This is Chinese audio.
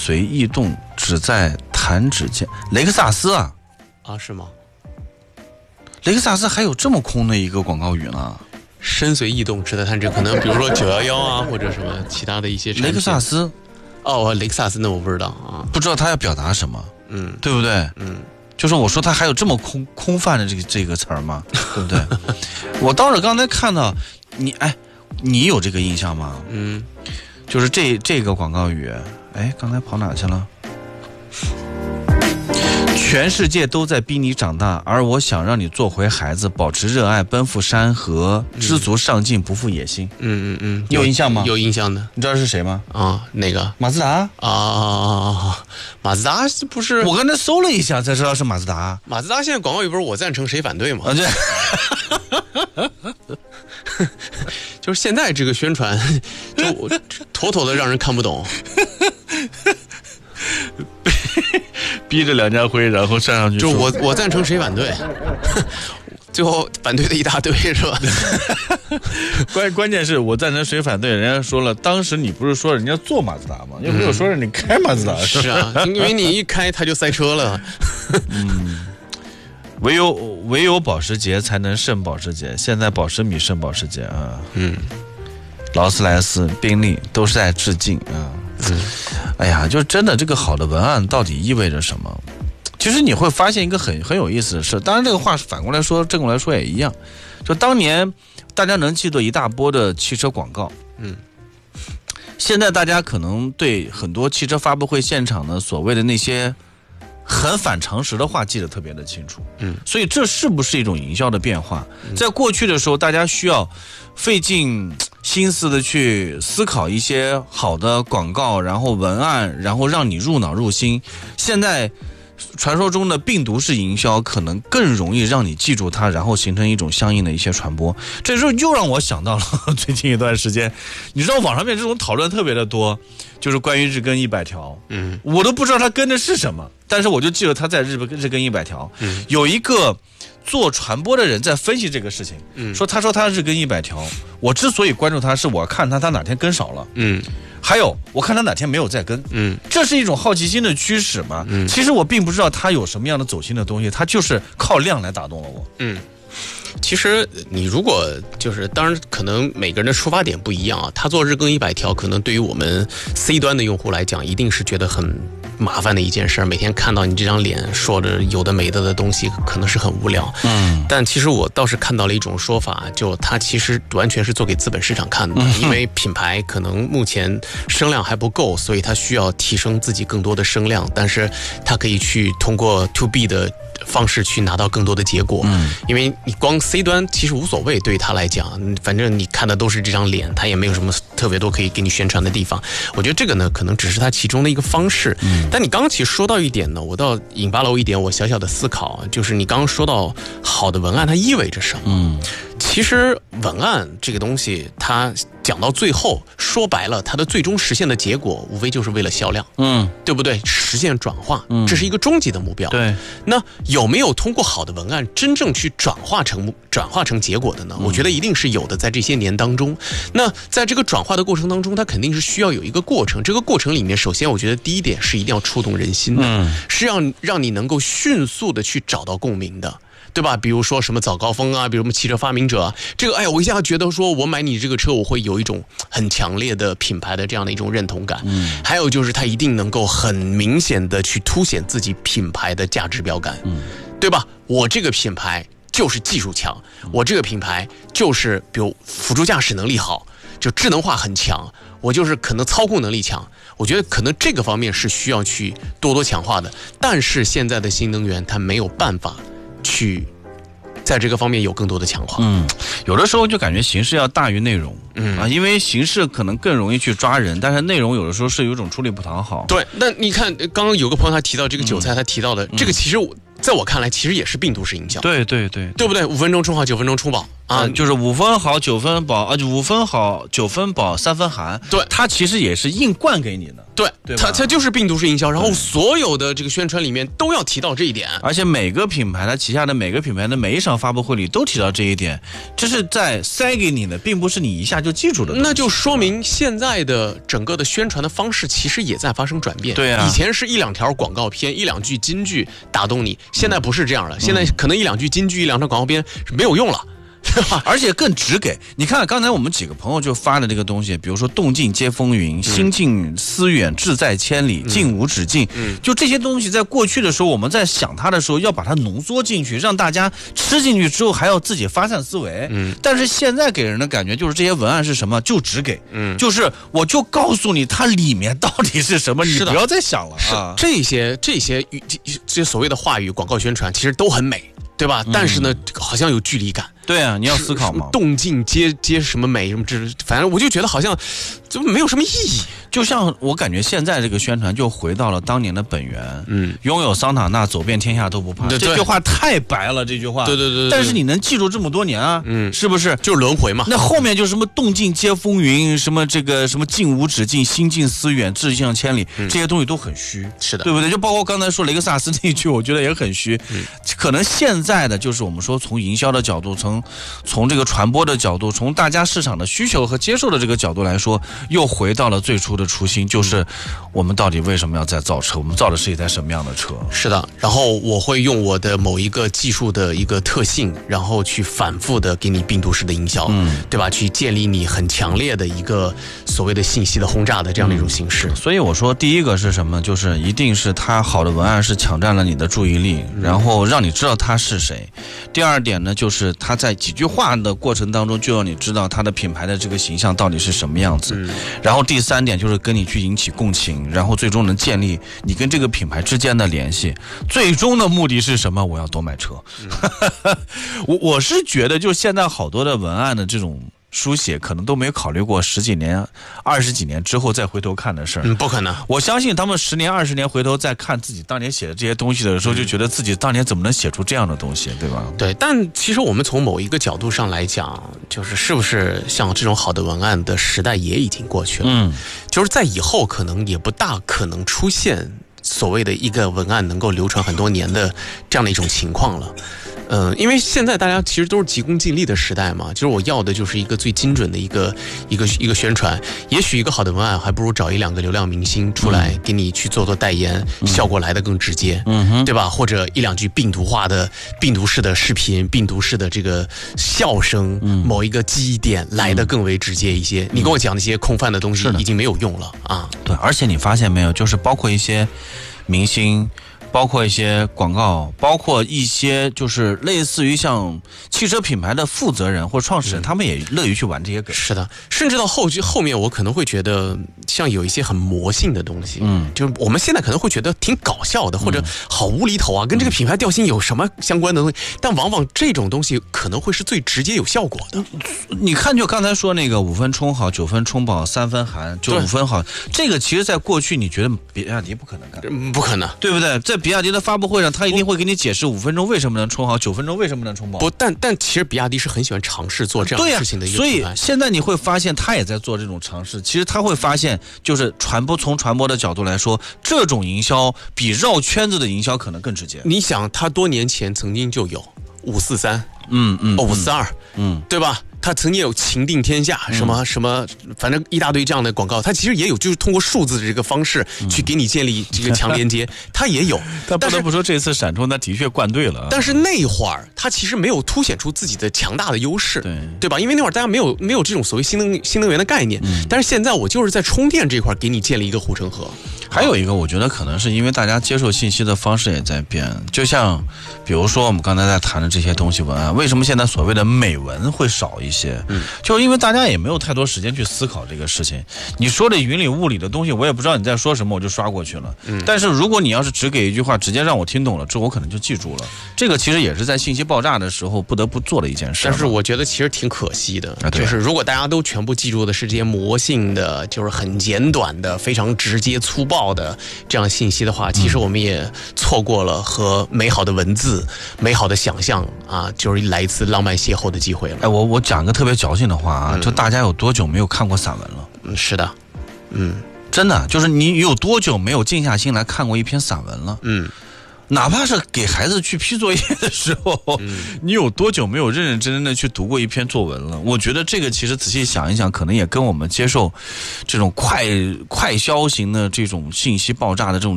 随意动，只在弹指间。雷克萨斯啊， 是吗？ 雷克萨斯还有这么空的一个广告语呢？ 身随意动，只在弹指，可能比如说911啊，或者什么其他的一些产品。 雷克萨斯， 雷克萨斯那我不知道啊， 不知道他要表达什么，对不对？就是我说他还有这么空泛的这个词儿吗？对不对？我倒是刚才看到你有这个印象吗？就是这个广告语，刚才跑哪去了？全世界都在逼你长大，而我想让你做回孩子，保持热爱，奔赴山河，知足上进，不负野心。你有印象吗？ 有印象的。 你知道是谁吗？ 哪个？ 马自达马自达不是？ 我刚才搜了一下才知道是马自达。 马自达现在广告语不是我赞成谁反对吗？ 对。 就是现在这个宣传，就妥妥的让人看不懂。 逼着梁家辉，然后站上去就我赞成谁反对，最后反对的一大堆是吧？ 关键是我赞成谁反对，人家说了，当时你不是说人家坐马自达吗？又没有说让你开马自达。 是啊，因为你一开它就塞车了。 唯有保时捷才能胜保时捷，现在保时米胜保时捷啊。劳斯莱斯、宾利都是在致敬啊。哎呀，就真的这个好的文案到底意味着什么？其实你会发现一个很有意思的事，当然这个话反过来说，正过来说也一样。就当年大家能记得一大波的汽车广告，现在大家可能对很多汽车发布会现场的所谓的那些很反常识的话记得特别的清楚，所以这是不是一种营销的变化？在过去的时候，大家需要费尽心思的去思考一些好的广告，然后文案，然后让你入脑入心。现在传说中的病毒式营销可能更容易让你记住它，然后形成一种相应的一些传播。这时候又让我想到了最近一段时间，你知道网上面这种讨论特别的多，就是关于日更100条，我都不知道它跟的是什么，但是我就记得它在日更100条，有一个做传播的人在分析这个事情，他说他日更100条，我之所以关注他，是我看他哪天更少了，还有我看他哪天没有再更，这是一种好奇心的驱使嘛，其实我并不知道他有什么样的走心的东西，他就是靠量来打动了我。 其实你如果就是当然可能每个人的出发点不一样啊，他做日更100条可能对于我们 C 端的用户来讲一定是觉得很麻烦的一件事，每天看到你这张脸说着有的没的的东西可能是很无聊，但其实我倒是看到了一种说法，就它其实完全是做给资本市场看的，因为品牌可能目前声量还不够，所以它需要提升自己更多的声量，但是它可以去通过 to B 的方式去拿到更多的结果，因为你光 C 端其实无所谓，对于他来讲反正你看的都是这张脸，他也没有什么特别多可以给你宣传的地方，我觉得这个呢可能只是他其中的一个方式，但你刚刚其实说到一点呢，我倒引发了我一点我小小的思考，就是你刚刚说到好的文案它意味着什么，其实文案这个东西它讲到最后说白了它的最终实现的结果无非就是为了销量，对不对？实现转化，这是一个终极的目标。 对， 那有没有通过好的文案真正去转化成结果的呢？我觉得一定是有的，在这些年当中。那在这个转化的过程当中，它肯定是需要有一个过程，这个过程里面首先我觉得第一点是一定要触动人心的，是让你能够迅速的去找到共鸣的，对吧？比如说什么早高峰啊，比如什么汽车发明者啊，这个我一下觉得说我买你这个车我会有一种很强烈的品牌的这样的一种认同感，还有就是它一定能够很明显的去凸显自己品牌的价值标杆，对吧？我这个品牌就是技术强，我这个品牌就是比如辅助驾驶能力好，就智能化很强，我就是可能操控能力强，我觉得可能这个方面是需要去多多强化的，但是现在的新能源它没有办法去在这个方面有更多的强化， 有的时候就感觉形式要大于内容，因为形式可能更容易去抓人，但是内容有的时候是有一种出力不讨好。 对，那你看刚刚有个朋友他提到这个韭菜，他提到的这个其实在我看来其实也是病毒式营销， 对， 对不对？5分钟充好，9分钟充饱啊， 就是5分好9分饱啊，5分好9分饱3分寒， 对， 它其实也是硬灌给你的。 对， 对吧它就是病毒式营销，然后所有的这个宣传里面都要提到这一点， 而且每个品牌它旗下的每个品牌的每一场发布会里都提到这一点，这是在塞给你的，并不是你一下就记住的东西。 那就说明现在的整个的宣传的方式其实也在发生转变。 对啊， 以前是1-2条广告片，1-2句金句打动你，现在不是这样了，现在可能1-2句金句，1-2条广告片是没有用了。 而且更直给。你看刚才我们几个朋友就发的这个东西，比如说动静皆风云，心静思远，志在千里，境无止境，就这些东西在过去的时候我们在想它的时候要把它浓缩进去，让大家吃进去之后还要自己发散思维。但是现在给人的感觉就是这些文案是什么就只给，就是我就告诉你它里面到底是什么，你不要再想了啊。 这些所谓的话语广告宣传其实都很美，对吧？但是呢，好像有距离感。 对啊，你要思考嘛。 动静皆什么美什么反正我就觉得好像就没有什么意义。 就像我感觉现在这个宣传就回到了当年的本源。拥有桑塔纳，走遍天下都不怕。这句话太白了，这句话。对。但是你能记住这么多年啊？是不是？ 就是轮回嘛。 那后面就什么动静皆风云，什么这个什么境无止境，心静思远，志向千里，这些东西都很虚。 是的， 对不对？就包括刚才说雷克萨斯那一句，我觉得也很虚。可能现在的就是我们说从营销的角度，从这个传播的角度，从大家市场的需求和接受的这个角度来说，又回到了最初的初心，就是我们到底为什么要在造车？我们造的是一台什么样的车？ 是的，然后我会用我的某一个技术的一个特性，然后去反复的给你病毒式的营销，对吧？去建立你很强烈的一个所谓的信息的轰炸的这样的一种形式。 所以我说，第一个是什么？就是一定是它好的文案是抢占了你的注意力，然后让你知道他是谁。第二点呢，就是他在几句话的过程当中就让你知道他的品牌的这个形象到底是什么样子。然后第三点就是跟你去引起共情，然后最终能建立你跟这个品牌之间的联系。最终的目的是什么？我要多买车。我是觉得，就现在好多的文案的这种书写可能都没有考虑过10几年、20几年之后再回头看的事儿。 不可能。 我相信他们10年、20年回头再看自己当年写的这些东西的时候，就觉得自己当年怎么能写出这样的东西，对吧？ 对，但其实我们从某一个角度上来讲，就是是不是像这种好的文案的时代也已经过去了？就是在以后可能也不大可能出现所谓的一个文案能够流传很多年的这样的一种情况了。因为现在大家其实都是急功近利的时代嘛，就是我要的就是一个最精准的一个宣传。也许一个好的文案还不如找1-2个流量明星出来给你去做代言，效果来得更直接，对吧？或者1-2句病毒式的视频，病毒式的这个笑声，某一个记忆点来得更为直接一些。你跟我讲那些空泛的东西已经没有用了啊。 对，而且你发现没有，就是包括一些明星，包括一些广告，包括一些就是类似于像汽车品牌的负责人或创始人，他们也乐于去玩这些梗。 是的，甚至到后面我可能会觉得像有一些很魔性的东西，就是我们现在可能会觉得挺搞笑的，或者好无厘头啊，跟这个品牌调性有什么相关的东西，但往往这种东西可能会是最直接有效果的。 你看，就刚才说那个5分充好，9分充饱，3分含，就5分好，这个其实在过去你觉得比亚迪不可能干， 不可能， 对不对？在比亚迪的发布会上，他一定会给你解释5分钟为什么能充好，9分钟为什么能充饱。 不，但其实比亚迪是很喜欢尝试做这样的事情的一个品牌。 所以现在你会发现，他也在做这种尝试。其实他会发现，就是从传播的角度来说，这种营销比绕圈子的营销可能更直接。 你想，他多年前曾经就有543，542，对吧？他曾经有情定天下什么，反正一大堆这样的广告，他其实也有，就是通过数字的这个方式去给你建立这个强连接，他也有。 但不得不说，这次闪充他的确灌对了。 但是那会儿他其实没有凸显出自己的强大的优势，对吧？因为那会儿大家没有这种所谓新能源的概念。但是现在我就是在充电这块给你建立一个护城河。 还有一个，我觉得可能是因为大家接受信息的方式也在变，就像比如说我们刚才在谈的这些东西文案，为什么现在所谓的美文会少一些？就是因为大家也没有太多时间去思考这个事情。你说的云里雾里的东西，我也不知道你在说什么，我就刷过去了。但是如果你要是只给一句话，直接让我听懂了，这我可能就记住了。这个其实也是在信息爆炸的时候不得不做的一件事。 但是我觉得其实挺可惜的，就是如果大家都全部记住的是这些魔性的，就是很简短的、非常直接粗暴的这样信息的话，其实我们也错过了和美好的文字、美好的想象啊，就是来一次浪漫邂逅的机会了。 我讲个特别矫情的话啊，就大家有多久没有看过散文了？ 是的， 真的就是你有多久没有静下心来看过一篇散文了？哪怕是给孩子去批作业的时候，你有多久没有认认真真的去读过一篇作文了？我觉得这个其实仔细想一想，可能也跟我们接受这种快消型的这种信息爆炸的这种